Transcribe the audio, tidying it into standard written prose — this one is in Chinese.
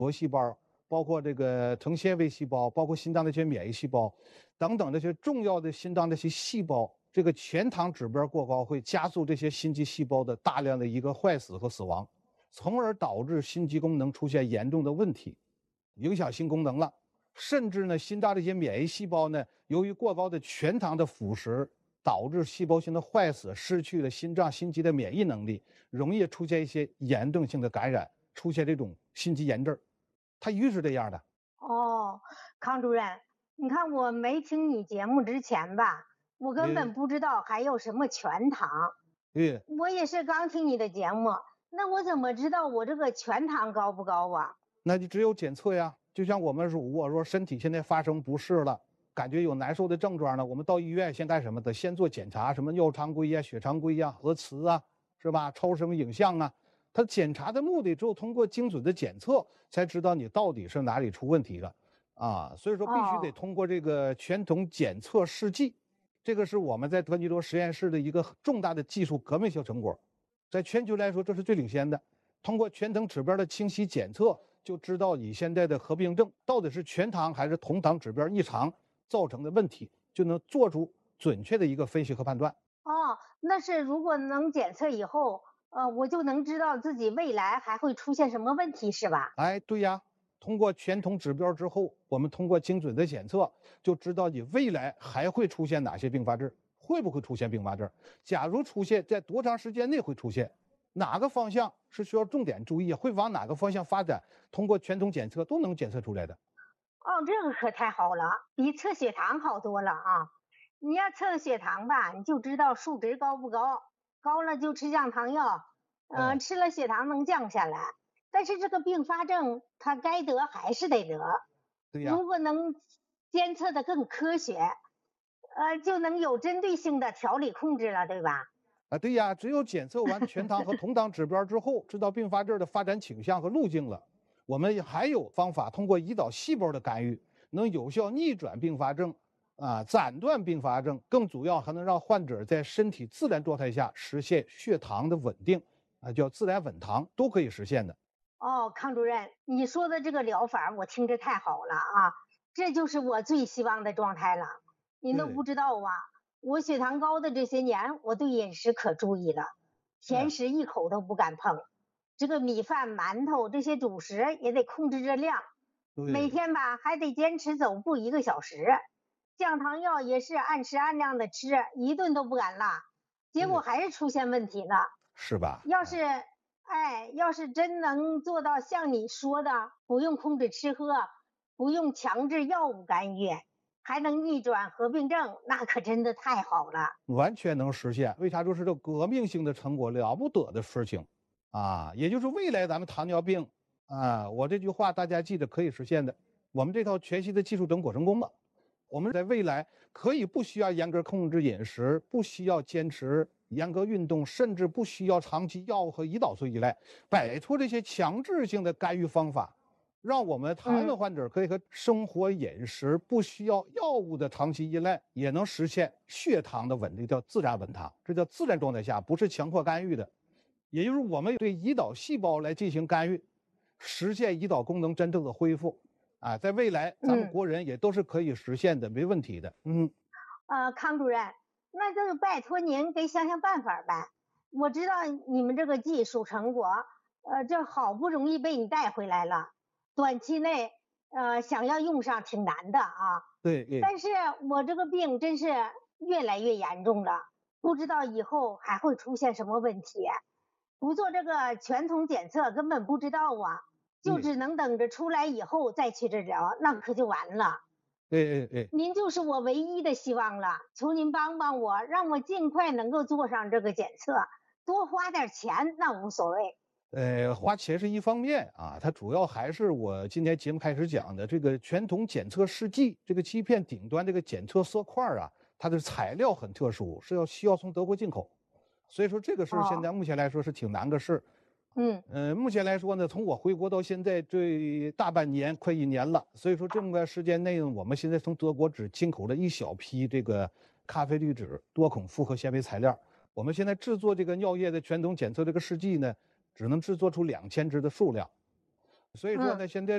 活细胞，包括这个成纤维细胞，包括心脏的一些免疫细胞等等这些重要的心脏这些细胞，这个全糖指标过高会加速这些心肌细胞的大量的一个坏死和死亡，从而导致心肌功能出现严重的问题，影响心功能了。甚至呢，心脏这些免疫细胞呢，由于过高的全糖的腐蚀，导致细胞性的坏死，失去了心脏心肌的免疫能力，容易出现一些炎症性的感染，出现这种心肌炎症。它鱼是这样的。 哦，康主任，你看我没听你节目之前吧，我根呃本不知道还有什么全糖。 呃， 我也是刚听你的节目，那我怎么知道我这个全糖高不高啊？ 那就只有检测呀。就像我们如果说身体现在发生不适了，感觉有难受的症状呢，我们到医院先干什么？得先做检查，什么尿常规呀、血常规呀、核磁啊，是吧？超声影像啊。它检查的目的只有通过精准的检测，才知道你到底是哪里出问题了啊。所以说，必须得哦， 通过这个全酮检测试剂，这个是我们在德尼罗实验室的一个重大的技术革命性成果，在全球来说这是最领先的。通过全糖指标的清晰检测，就知道你现在的合并症到底是全糖还是酮糖指标异常造成的问题，就能做出准确的一个分析和判断。 哦，那是如果能检测以后，我就能知道自己未来还会出现什么问题，是吧？ 哎，对呀，通过全酮指标之后，我们通过精准的检测，就知道你未来还会出现哪些并发症，会不会出现并发症？假如出现，在多长时间内会出现？哪个方向是需要重点注意，会往哪个方向发展？通过全酮检测都能检测出来的。 哦，这个可太好了，比测血糖好多了啊！你要测血糖吧，你就知道数值高不高，高了就吃降糖药， 哎， 吃了血糖能降下来。但是这个并发症，它该得还是得得。 对呀。 如果能监测的更科学，就能有针对性的调理控制了，对吧？ 啊，对呀，只有检测完全糖和酮糖指标之后，知道并发症的发展倾向和路径了，我们还有方法通过胰岛细胞的干预，能有效逆转并发症，斩断并发症，更主要还能让患者在身体自然状态下实现血糖的稳定，叫自然稳糖，都可以实现的。 哦，康主任，你说的这个疗法我听着太好了啊，这就是我最希望的状态了。您都对， 不知道啊，我血糖高的这些年，我对饮食可注意了，甜嗯， 食一口都不敢碰，这个米饭、馒头这些主食也得控制着量，每对， 天吧还得坚持走步1个小时，降糖药也是按时按量的吃，一顿都不敢落，结果对， 还是出现问题了。 是吧？ 要是要是真能做到像你说的，不用控制吃喝，不用强制药物干预，还能逆转合并症，那可真的太好了。 完全能实现。为啥？就是这革命性的成果，了不得的事情也就是未来咱们糖尿病我这句话大家记得可以实现的。我们这套全息的技术等果成功了，我们在未来可以不需要严格控制饮食，不需要坚持严格运动，甚至不需要长期药物和胰岛素依赖，摆脱这些强制性的干预方法，让我们糖尿病嗯， 患者可以和生活饮食不需要药物的长期依赖，也能实现血糖的稳定，叫自然稳糖。这叫自然状态下，不是强迫干预的。也就是我们对胰岛细胞来进行干预，实现胰岛功能真正的恢复。在未来咱们嗯， 国人也都是可以实现的，没问题的。嗯。 康主任，那就拜托您给想想办法呗。我知道你们这个技术成果，这好不容易被你带回来了，短期内想要用上挺难的啊。 对对。 但是我这个病真是越来越严重了，不知道以后还会出现什么问题。不做这个全酮检测根本不知道啊，就对只能等着出来以后再去治疗，那可就完了。 对对对。 您就是我唯一的希望了，求您帮帮我，让我尽快能够做上这个检测，多花点钱那无所谓。 花钱是一方面它主要还是我今天节目开始讲的这个全酮检测试剂，这个欺骗顶端这个检测色块它的材料很特殊，需要从德国进口，所以说这个事现哦， 在目前来说是挺难个事。 嗯， 目前来说呢，从我回国到现在这大半年，快1年了，所以说这么个时间内呢，我们现在从德国只进口了一小批这个咖啡滤纸多孔复合纤维材料。我们现在制作这个尿液的全酮检测这个试剂呢，只能制作出2000支的数量。所以说嗯。 呢，现在